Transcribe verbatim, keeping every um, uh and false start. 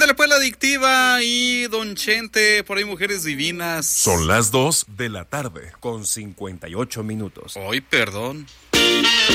Ándale pues, la adictiva y Don Chente, por ahí mujeres divinas. Son las dos de la tarde con cincuenta y ocho minutos. Ay, perdón.